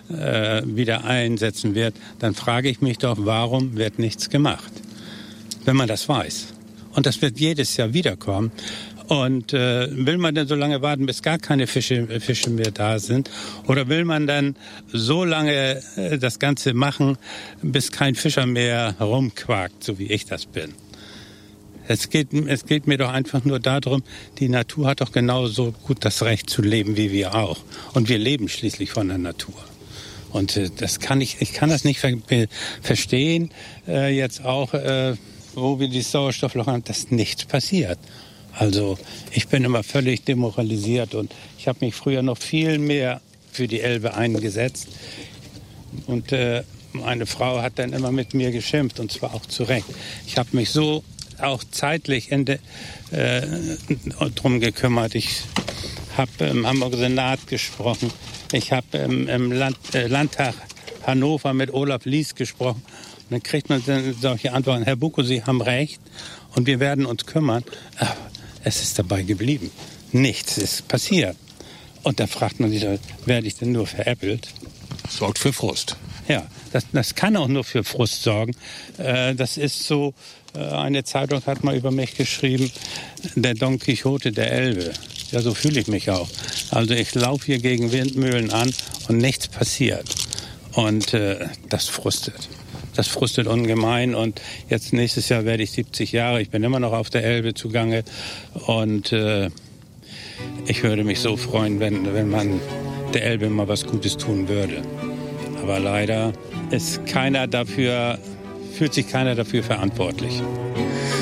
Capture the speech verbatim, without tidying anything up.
äh, wieder einsetzen wird, dann frage ich mich doch, warum wird nichts gemacht, wenn man das weiß. Und das wird jedes Jahr wiederkommen. Und äh, will man denn so lange warten, bis gar keine Fische, Fische mehr da sind? Oder will man dann so lange äh, das Ganze machen, bis kein Fischer mehr herumquakt, so wie ich das bin? Es geht, es geht mir doch einfach nur darum, die Natur hat doch genauso gut das Recht zu leben wie wir auch. Und wir leben schließlich von der Natur. Und äh, das kann ich, ich kann das nicht ver- verstehen, äh, jetzt auch, äh, wo wir die Sauerstoffloch haben, dass nichts passiert. Also ich bin immer völlig demoralisiert und ich habe mich früher noch viel mehr für die Elbe eingesetzt. Und äh, meine Frau hat dann immer mit mir geschimpft und zwar auch zu Recht. Ich habe mich so auch zeitlich in de, äh, drum gekümmert. Ich habe im Hamburger Senat gesprochen. Ich habe ähm, im Land, äh, Landtag Hannover mit Olaf Lies gesprochen. Und dann kriegt man dann solche Antworten. Herr Bucko, Sie haben recht und wir werden uns kümmern. Aber es ist dabei geblieben. Nichts ist passiert. Und da fragt man sich, werde ich denn nur veräppelt? Sorgt für Frust. Ja, das, das kann auch nur für Frust sorgen. Äh, das ist so, äh, eine Zeitung hat mal über mich geschrieben, der Don Quixote der Elbe. Ja, so fühle ich mich auch. Also ich laufe hier gegen Windmühlen an und nichts passiert. Und äh, das frustet. Das frustet ungemein und jetzt nächstes Jahr werde ich siebzig Jahre. Ich bin immer noch auf der Elbe zugange und äh, ich würde mich so freuen, wenn, wenn man der Elbe mal was Gutes tun würde. Aber leider ist keiner dafür, fühlt sich keiner dafür verantwortlich.